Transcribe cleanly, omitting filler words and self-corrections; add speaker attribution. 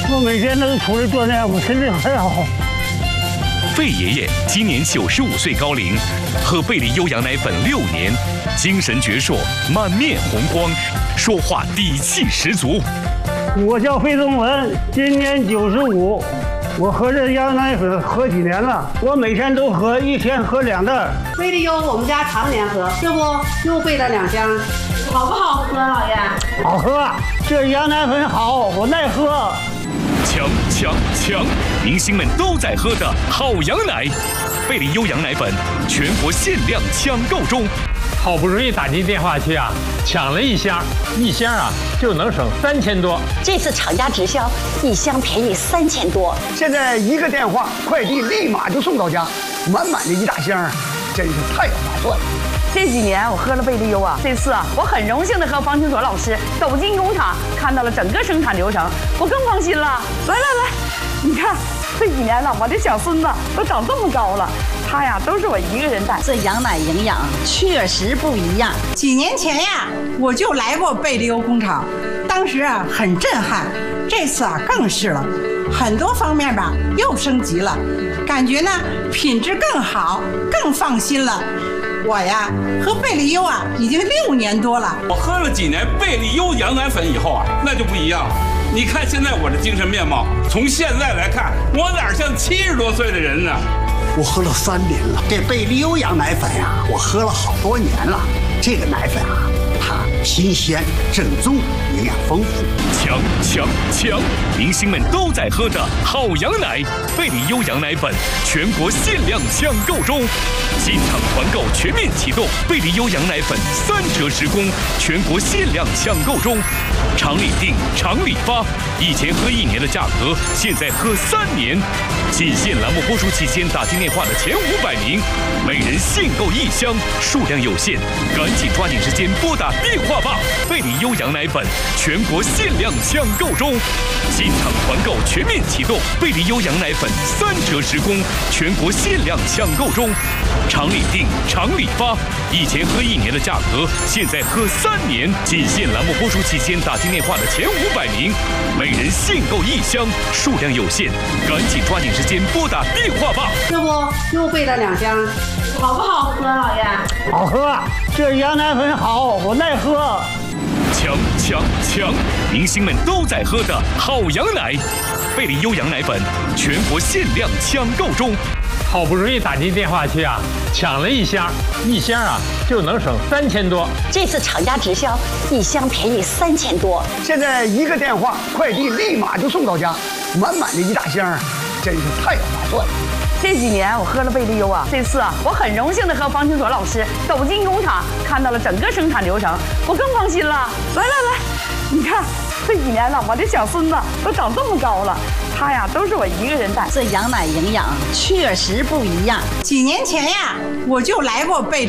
Speaker 1: 我每天都出来锻炼，我身体很好。
Speaker 2: 费爷爷今年95岁高龄，喝贝利优羊奶粉6年，精神矍铄，满面红光，说话底气十足。
Speaker 1: 我叫费宗文，今年95，我喝这羊奶粉喝几年了，我每天都喝，一天喝2袋。
Speaker 3: 贝利优我们家常年喝，这不又备了2箱，好不好喝，老爷？
Speaker 1: 好喝，这羊奶粉好，我耐喝。
Speaker 2: 强！明星们都在喝的好羊奶，贝利优羊奶粉全国限量抢购中。
Speaker 4: 好不容易打进电话去啊，抢了1箱，1箱啊就能省3000多。
Speaker 5: 这次厂家直销，1箱便宜3000多。
Speaker 6: 现在1个电话，快递立马就送到家，满满的1大箱，真是太划算了。
Speaker 7: 这几年我喝了贝利优啊，这次啊我很荣幸的和方清所老师走进工厂，看到了整个生产流程，我更放心了。来，你看这几年了，我的小孙子都长这么高了，他呀都是我一个人带。
Speaker 5: 这羊奶营养确实不一样。
Speaker 8: 几年前呀，我就来过贝利优工厂，当时啊很震撼，这次啊更是了，很多方面吧又升级了，感觉呢品质更好，更放心了。我呀喝贝利优啊已经6年多了，
Speaker 9: 我喝了几年贝利优羊奶粉以后啊，那就不一样了。你看现在我的精神面貌，从现在来看，我哪像70多岁的人呢？
Speaker 6: 我喝了3年了，这贝利优羊奶粉呀，我喝了好多年了。这个奶粉啊，它新鲜、正宗，营养丰富。
Speaker 2: 强！明星们都在喝的好羊奶，贝利优羊奶粉全国限量抢购中，进场团购全面启动，贝利优羊奶粉3折10供，全国限量抢购中，厂里订，厂里发，以前喝1年的价格，现在喝3年。仅限栏目播出期间打进电话的前500名，每人限购1箱，数量有限，赶紧抓紧时间拨打电话吧！贝利优羊奶粉全国限量抢购中，进场团购全面启动，贝利优羊奶粉3折10供，全国限量抢购中，厂里订，厂里发，以前喝1年的价格，现在喝3年。仅限栏目播出期间打进电话的前500名，每人限购1箱，数量有限，赶紧抓紧时间拨打电话吧！
Speaker 3: 这不又备了2箱，好不好喝，老爷？
Speaker 1: 好喝，这羊奶粉好，我耐喝。
Speaker 2: 强！明星们都在喝的好羊奶，贝利优羊奶粉全国限量抢购中。
Speaker 4: 好不容易打进电话去啊，抢了1箱，1箱啊就能省3000多。
Speaker 5: 这次厂家直销，1箱便宜3000多。
Speaker 6: 现在1个电话，快递立马就送到家，满满的1大箱，真是太划算了。
Speaker 7: 这几年我喝了贝利优啊，这次啊我很荣幸的和方清所老师走进工厂，看到了整个生产流程，我更放心了。来，你看这几年了，我的小孙子都长这么高了，他呀都是我一个人带。
Speaker 5: 这羊奶营养确实不一样。
Speaker 8: 几年前呀，我就来过贝利优。